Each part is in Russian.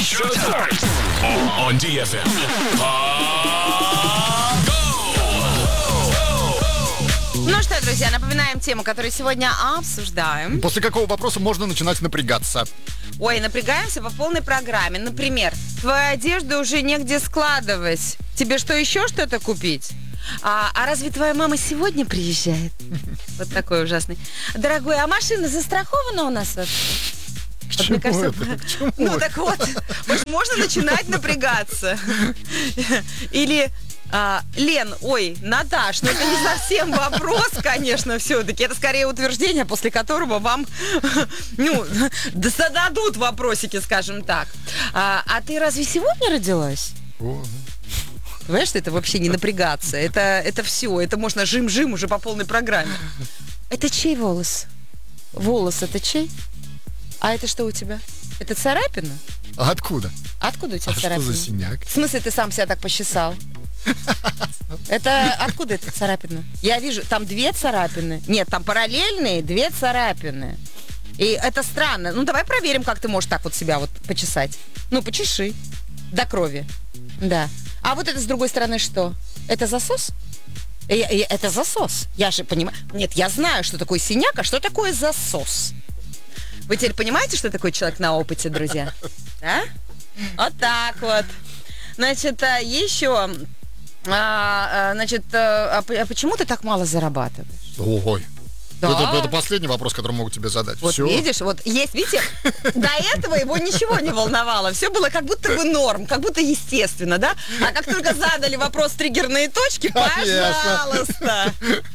Showtime on DFM. Ну что, друзья, напоминаем тему, которую сегодня обсуждаем. После какого вопроса можно начинать напрягаться? Ой, напрягаемся по полной программе. Например, твою одежду уже негде складывать. Тебе что, еще что-то купить? А разве твоя мама сегодня приезжает? Вот такой ужасный. Дорогой, а машина застрахована у нас? К чему это? Ну так вот, можно начинать напрягаться. Или... Лен, ой, Наташ, ну это не совсем вопрос, конечно, все-таки. Это скорее утверждение, после которого вам, зададут вопросики, скажем так. А ты разве сегодня родилась? Понимаешь, что это вообще не напрягаться. Это все, это можно жим-жим уже по полной программе. Это чей волос? Волос это чей? А это что у тебя? Это царапина? А откуда? Откуда у тебя царапина? Что за синяк? В смысле, ты сам себя так посчесал? Это откуда эта царапина? Я вижу, там 2 царапины. Нет, там параллельные 2 царапины. И это странно. Ну, давай проверим, как ты можешь так вот себя вот почесать. Ну, почеши. До крови. Да. А вот это с другой стороны что? Это засос? Это засос. Я же понимаю. Нет, я знаю, что такое синяк, а что такое засос. Вы теперь понимаете, что такое человек на опыте, друзья? Да? Вот так вот. Значит, еще... почему ты так мало зарабатываешь? Ой. Да. Это последний вопрос, который могу тебе задать. Вот Все. видишь, вот есть, видите, до этого его ничего не волновало. Все было как будто бы норм, как будто естественно, да? А как только задали вопрос триггерные точки, пожалуйста.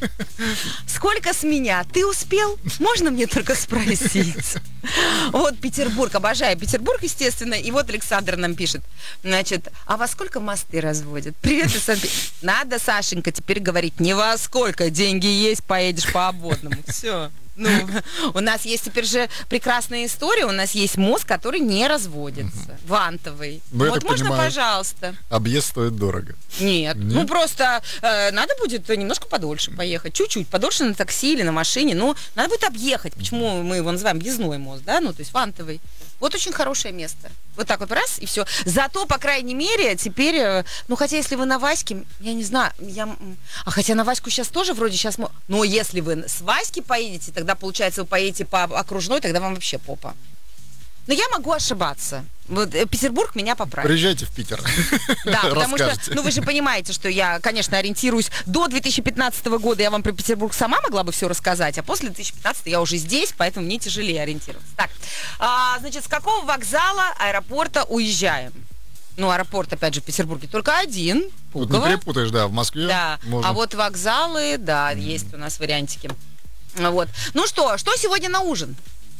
Сколько с меня? Ты успел? Можно мне только спросить? Вот Петербург, обожаю Петербург, естественно. И вот Александр нам пишет. Значит, а во сколько мосты разводят? Привет из Санкт-Петербурга. Надо, Сашенька, теперь говорить не во сколько. Деньги есть, поедешь по обводному. Все. Ну, у нас есть теперь же прекрасная история. У нас есть мост, который не разводится. Вантовый. Ну, вот можно, понимаю, пожалуйста. Объезд стоит дорого. Нет. Ну, просто надо будет немножко подольше поехать. Чуть-чуть подольше на такси или на машине. Ну, надо будет объехать. Почему мы его называем объездной мост, да? Ну, то есть вантовый. Вот очень хорошее место. Вот так вот раз, и все. Зато, по крайней мере, теперь, ну, хотя если вы на Ваське, я не знаю, хотя на Ваську сейчас тоже вроде сейчас... Но если вы с Васьки поедете, тогда, получается, вы поедете по окружной, тогда вам вообще попа. Но я могу ошибаться. Вот, Петербург меня поправит. Приезжайте в Питер. Да, потому что, ну вы же понимаете, что я, конечно, ориентируюсь. До 2015 года я вам про Петербург сама могла бы все рассказать, а после 2015 я уже здесь, поэтому мне тяжелее ориентироваться. Так, значит, с какого вокзала, аэропорта уезжаем? Ну, аэропорт, опять же, в Петербурге только один. Тут не перепутаешь, да, в Москве. Да, можно. А вот вокзалы, да, есть у нас вариантики. Вот. Ну что сегодня на ужин?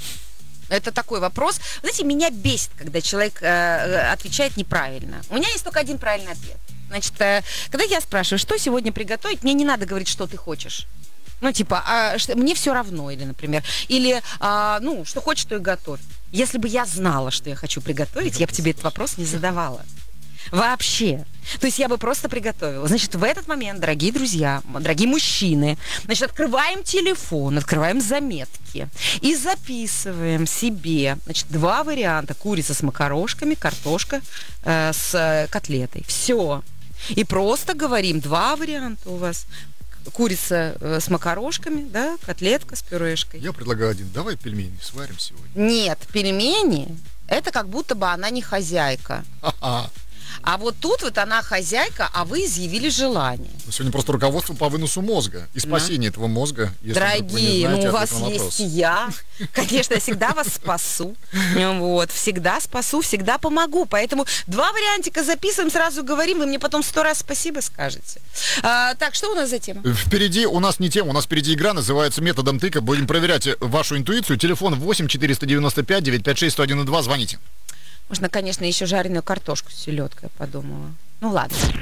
Это такой вопрос. Знаете, меня бесит, когда человек отвечает неправильно. У меня есть только один правильный ответ. Значит, когда я спрашиваю, что сегодня приготовить, мне не надо говорить, что ты хочешь. Ну, типа, мне все равно, или, например. Или, что хочешь, то и готовь. Если бы я знала, что я хочу приготовить, я бы тебе этот вопрос не задавала. Вообще. То есть я бы просто приготовила. Значит, в этот момент, дорогие друзья, дорогие мужчины, значит, открываем телефон, открываем заметки и записываем себе, значит, 2 варианта. Курица с макарошками, картошка с котлетой. Все. И просто говорим, 2 варианта у вас. Курица с макарошками, да, котлетка с пюрешкой. Я предлагаю один. Давай пельмени сварим сегодня. Нет, пельмени, это как будто бы она не хозяйка. А вот тут вот она хозяйка, а вы изъявили желание. Сегодня просто руководство по выносу мозга и спасение этого мозга. Если дорогие, вы не знаете, у вас есть я. Конечно, я всегда вас спасу. Вот, всегда спасу, всегда помогу. Поэтому 2 вариантика записываем, сразу говорим, вы мне потом 100 раз спасибо скажете. Так, что у нас за тема? Впереди у нас не тема, у нас впереди игра, называется методом тыка. Будем проверять вашу интуицию. Телефон 8 495 956 101 2. Звоните. Можно, конечно, еще жареную картошку с селедкой, я подумала. Ну ладно.